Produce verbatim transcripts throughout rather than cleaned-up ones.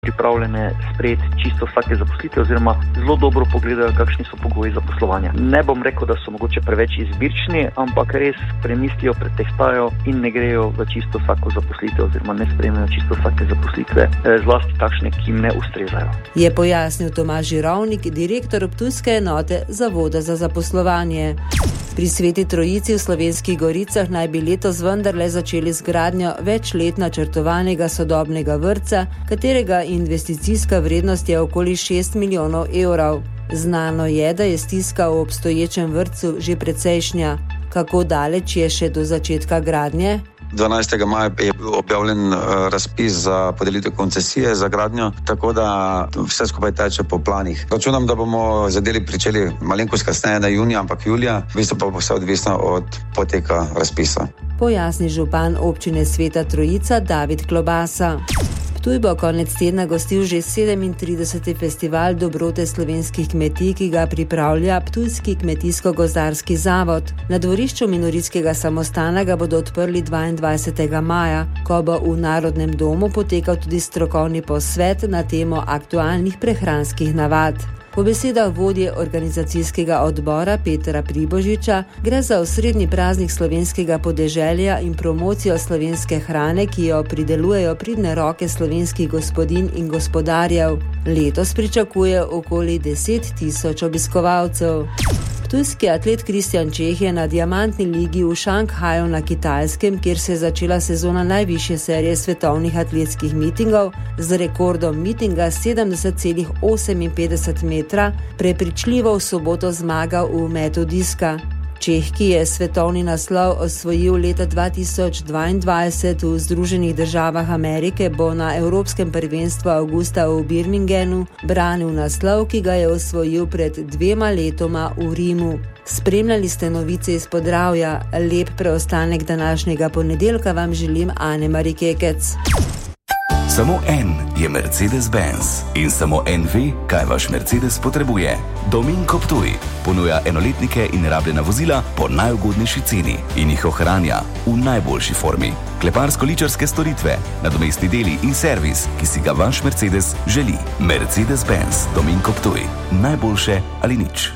pripravljene sprejeti čisto vsake zaposlitve oziroma zelo dobro pogledajo, kakšni so pogoji za poslovanje. Ne bom rekel, da so mogoče preveč izbirčni, ampak res premislijo, pretehtajo in ne grejo v čisto vsako zaposlitev oziroma ne sprejmejo čisto vsake zaposlitve, zlasti takšne, ki jim ne ustrezajo. Je pojasnil Tomaž Žirovnik, direktor ptujske enote Zavoda za zaposlovanje. Pri Sveti Trojici v Slovenskih Goricah naj bi letos vendarle začeli z gradnjo več let načrtovanega sodobnega vrtca, katerega investicijska vrednost je okoli šest milijonov evrov. Znano je, da je stiska v obstoječem vrtcu že precejšnja. Kako daleč je še do začetka gradnje? dvanajstega maja je objavljen razpis za podelitev koncesije za gradnjo, tako da vse skupaj teče po planih. Računam, da bomo zadeli pričeli malenkost kasneje na junija, ampak julija, v bistvu pa bo vse odvisno od poteka razpisa. Pojasni župan občine Sveta Trojica David Klobasa. Ptuj bo konec tedna gostil že sedemintrideseti festival dobrote slovenskih kmetij, ki ga pripravlja Ptujski kmetijsko-gozdarski zavod. Na dvorišču Minoritskega samostana ga bodo odprli dvaindvajsetega maja, ko bo v Narodnem domu potekal tudi strokovni posvet na temo aktualnih prehranskih navad. Po besedah vodje organizacijskega odbora Petra Pribožiča gre za osrednji praznik slovenskega podeželja in promocijo slovenske hrane, ki jo pridelujejo pridne roke slovenskih gospodinj in gospodarjev. Letos pričakuje okoli deset tisoč obiskovalcev. Ptujski atlet Kristjan Čeh je na diamantni ligi v Šanghaju na Kitajskem, kjer se je začela sezona najvišje serije svetovnih atletskih mitingov, z rekordom mitinga sedemdeset celih oseminpetdeset metra prepričljivo v soboto zmagal v metu diska. Čeh, ki je svetovni naslov osvojil leta dva tisoč dvaindvajset v Združenih državah Amerike, bo na Evropskem prvenstvu avgusta v Birminghamu branil naslov, ki ga je osvojil pred dvema letoma v Rimu. Spremljali ste novice iz Podravja. Lep preostanek današnjega ponedeljka vam želim Ane Marikekec. Samo en je Mercedes-Benz in samo en ve, kaj vaš Mercedes potrebuje. Dominko Ptuj ponuja enoletnike in rabljena vozila po najugodnejši ceni in jih ohranja v najboljši formi. Kleparsko-ličarske storitve, nadomestni deli in servis, ki si ga vaš Mercedes želi. Mercedes-Benz Dominko Ptuj. Najboljše ali nič.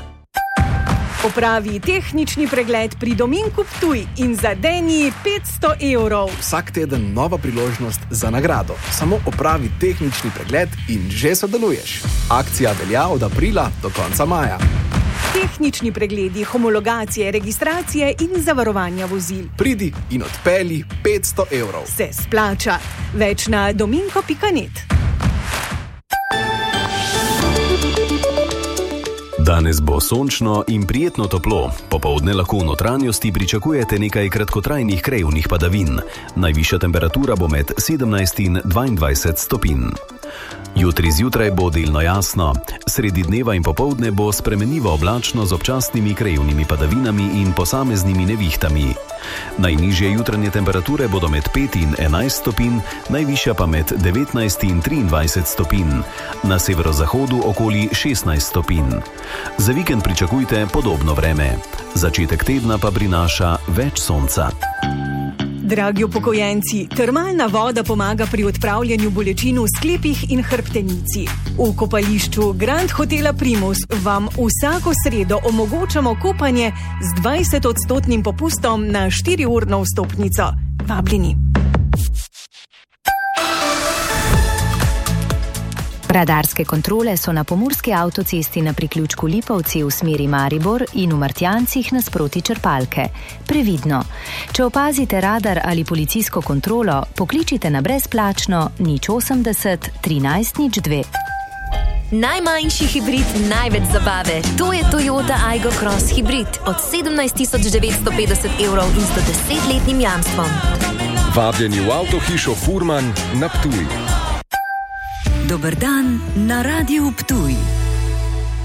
Opravi tehnični pregled pri Dominku Ptuj in zadeni petsto evrov. Vsak teden nova priložnost za nagrado. Samo opravi tehnični pregled in že sodeluješ. Akcija velja od aprila do konca maja. Tehnični pregledi, homologacije, registracije in zavarovanja vozil. Pridi in odpelji petsto evrov. Se splača. Več na dominko pika net. Danes bo sončno in prijetno toplo. Popoldne lahko v notranjosti pričakujete nekaj kratkotrajnih krajevnih padavin. Najvišja temperatura bo med sedemnajst in dvaindvajset stopinj. Jutri zjutraj bo delno jasno. Sredi dneva in popoldne bo spremenljivo oblačno z občasnimi krajevnimi padavinami in posameznimi nevihtami. Najnižje jutranje temperature bodo med pet in enajst stopinj, najvišja pa med devetnajst in triindvajset stopinj. Na severozahodu okoli šestnajst stopinj. Za vikend pričakujte podobno vreme. Začetek tedna pa prinaša več sonca. Dragi upokojenci, termalna voda pomaga pri odpravljanju bolečin v sklepih in hrbtenici. V kopališču Grand Hotela Primus vam vsako sredo omogočamo kopanje z dvajsetodstotnim popustom na štiriurno vstopnico. Vabljeni. Radarske kontrole so na pomurski avtocesti na priključku Lipovci v smeri Maribor in v Martjancih nasproti črpalke. Previdno. Če opazite radar ali policijsko kontrolo, pokličite na brezplačno nič osemdeset trinajst nič dve. Najmanjši hibrid, največ zabave. To je Toyota Aygo Cross hibrid od sedemnajst tisoč devetsto petdeset evrov in sto desetletnim jamstvom. Vabljeni v avtohišo Furman na Ptuj. Dober dan na Radiu Ptuj.